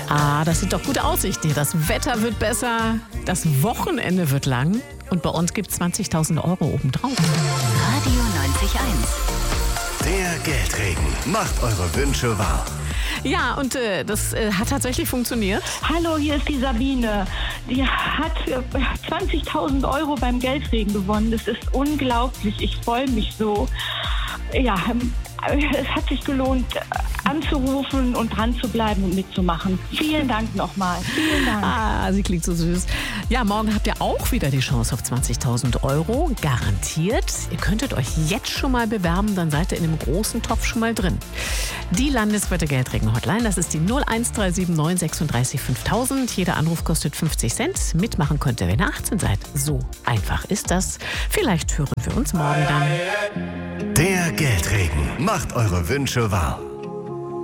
Das sind doch gute Aussichten. Das Wetter wird besser, das Wochenende wird lang und bei uns gibt es 20.000 Euro obendrauf. Radio 90.1. Der Geldregen macht eure Wünsche wahr. Ja, und das hat tatsächlich funktioniert. Hallo, hier ist die Sabine. Die hat 20.000 Euro beim Geldregen gewonnen. Das ist unglaublich. Ich freue mich so. Ja, es hat sich gelohnt, anzurufen und dran zu bleiben und mitzumachen. Vielen Dank nochmal. Vielen Dank. Sie klingt so süß. Ja, morgen habt ihr auch wieder die Chance auf 20.000 Euro. Garantiert. Ihr könntet euch jetzt schon mal bewerben, dann seid ihr in dem großen Topf schon mal drin. Die landesweite Geldregen-Hotline, das ist die 01379 36 5000. Jeder Anruf kostet 50 Cent. Mitmachen könnt ihr, wenn ihr 18 seid. So einfach ist das. Vielleicht hören wir uns morgen dann. Der Geldregen macht eure Wünsche wahr.